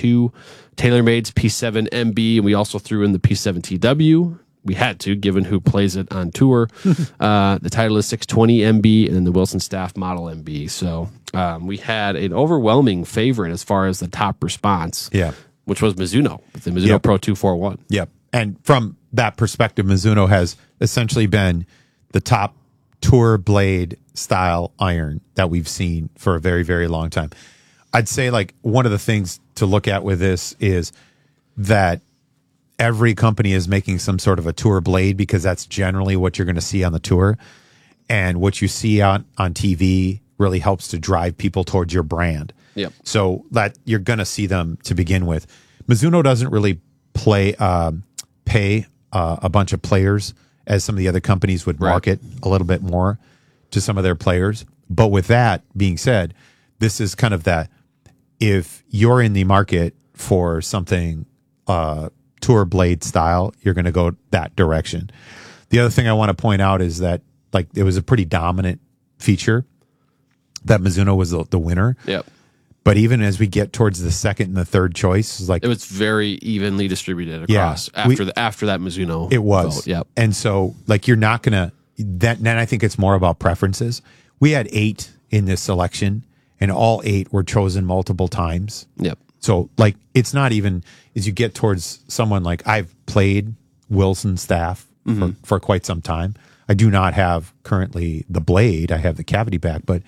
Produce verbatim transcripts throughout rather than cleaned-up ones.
two. TaylorMade's P seven M B, and we also threw in the P seven T W. We had to, given who plays it on tour. uh, the Titleist six twenty M B and then the Wilson Staff Model M B. So um, we had an overwhelming favorite as far as the top response, yeah, which was Mizuno, the Mizuno yep. Pro two forty-one. Yep. And from that perspective, Mizuno has essentially been the top tour blade style iron that we've seen for a very, very long time. I'd say like one of the things to look at with this is that every company is making some sort of a tour blade because that's generally what you're going to see on the tour. And what you see on, on T V really helps to drive people towards your brand. Yep. So that you're going to see them to begin with. Mizuno doesn't really play, um, pay uh, a bunch of players as some of the other companies would market right. a little bit more to some of their players. But with that being said, this is kind of that if you're in the market for something uh, tour blade style, you're going to go that direction. The other thing I want to point out is that like it was a pretty dominant feature that Mizuno was the, the winner. Yep. But even as we get towards the second and the third choice, it's like it was very evenly distributed across yeah, after we, the after that Mizuno. It was. Vote. Yep. And so like you're not gonna that then I think it's more about preferences. We had eight in this selection and all eight were chosen multiple times. Yep. So like it's not even as you get towards someone like I've played Wilson Staff mm-hmm. for, for quite some time. I do not have currently the blade. I have the cavity back, but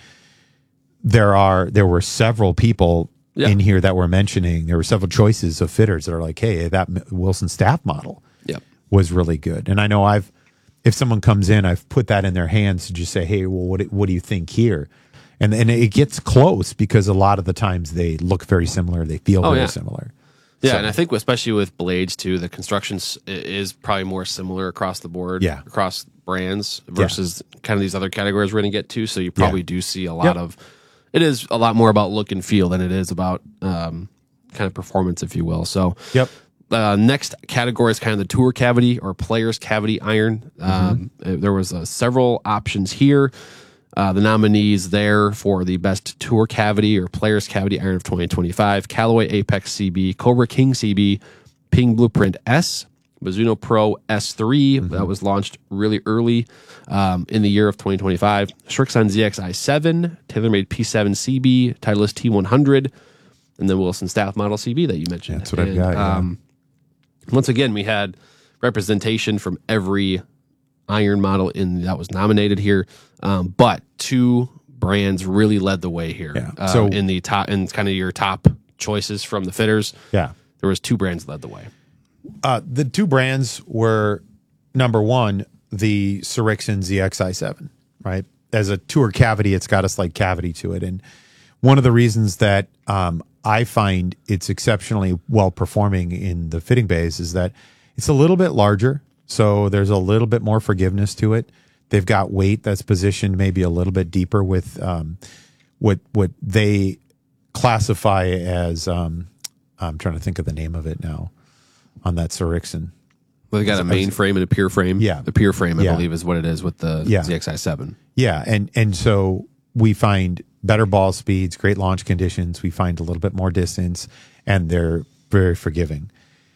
there are there were several people yeah. in here that were mentioning there were several choices of fitters that are like, hey, that Wilson Staff model yep. was really good. And I know I've if someone comes in, I've put that in their hands to just say, hey, well, what what do you think here? And and it gets close because a lot of the times they look very similar, they feel oh, very yeah. similar. Yeah, so, and I think especially with blades too, the construction is probably more similar across the board, yeah. across brands versus yeah. kind of these other categories we're going to get to. So you probably yeah. do see a lot yep. of. It is a lot more about look and feel than it is about um, kind of performance, if you will. So, yep. Uh, next category is kind of the tour cavity or player's cavity iron. Um, mm-hmm. There was uh, several options here. Uh, the nominees there for the best tour cavity or player's cavity iron of twenty twenty-five: Callaway Apex C B, Cobra King C B, Ping Blueprint S, Mizuno Pro S three mm-hmm. that was launched really early um, in the year of twenty twenty-five, Srixon Z X I seven, TaylorMade P seven C B, Titleist T one hundred, and then Wilson Staff Model C B that you mentioned. That's what and, I've got. Yeah. Um, once again, we had representation from every iron model in that was nominated here, um, but two brands really led the way here. Yeah. Uh, so in the top, in kind of your top choices from the fitters, yeah, there was two brands that led the way. Uh, the two brands were number one, the Srixon Z X I seven, right? As a tour cavity, it's got a slight cavity to it. And one of the reasons that um, I find it's exceptionally well performing in the fitting bays is that it's a little bit larger. So there's a little bit more forgiveness to it. They've got weight that's positioned maybe a little bit deeper with um, what what they classify as, um, I'm trying to think of the name of it now. On that Srixon. Well, they got a main frame and a pier frame. Yeah. The pier frame, I yeah. believe, is what it is with the yeah. Z X I seven. Yeah. And, and so we find better ball speeds, great launch conditions. We find a little bit more distance, and they're very forgiving.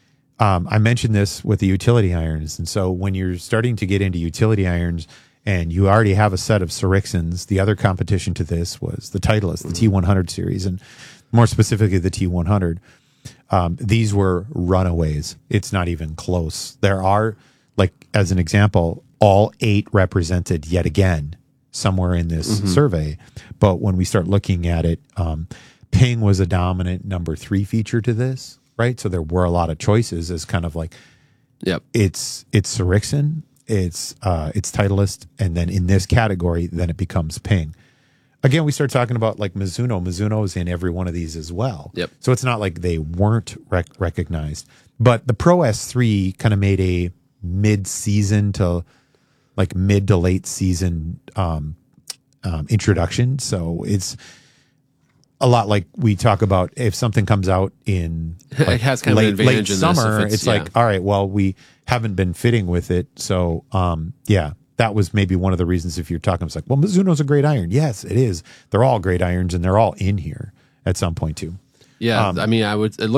Um, I mentioned this with the utility irons. And so when you're starting to get into utility irons and you already have a set of Srixons, the other competition to this was the Titleist, the mm-hmm. T one hundred series, and more specifically the T one hundred. Um, these were runaways. It's not even close. There are, like, as an example, all eight represented yet again somewhere in this mm-hmm. survey. But when we start looking at it, um, Ping was a dominant number three feature to this, right? So there were a lot of choices as kind of like, yep, it's it's Srixon, it's uh, it's Titleist, and then in this category, then it becomes Ping. Again, we start talking about like Mizuno. Mizuno is in every one of these as well. Yep. So it's not like they weren't rec- recognized. But the Pro S three kind of made a mid-season to like mid to late season um, um, introduction. So it's a lot like we talk about if something comes out in like it has kind late, of an advantage late in summer. This It's, it's like, yeah. all right, well, we haven't been fitting with it. So um, yeah. That was maybe one of the reasons if you're talking, it's like, well, Mizuno's a great iron. Yes, it is. They're all great irons, and they're all in here at some point too. Yeah, Um, I mean, I would. It